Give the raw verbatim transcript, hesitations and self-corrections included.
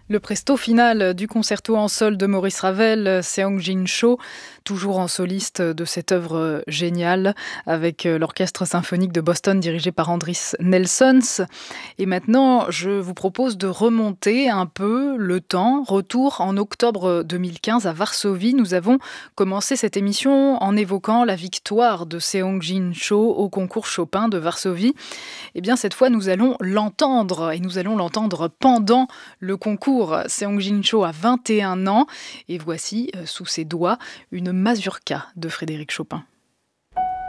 Le presto final du concerto en sol de Maurice Ravel, Seong-Jin Cho, toujours en soliste de cette œuvre géniale avec l'Orchestre symphonique de Boston dirigé par Andris Nelsons. Et maintenant, je vous propose de remonter un peu le temps. Retour en octobre deux mille quinze à Varsovie. Nous avons commencé cette émission en évoquant la victoire de Seong-Jin Cho au concours Chopin de Varsovie. Eh bien, cette fois, nous allons l'entendre et nous allons l'entendre pendant le concours. Seong-Jin Cho a vingt et un ans et voici, euh, sous ses doigts, une mazurka de Frédéric Chopin.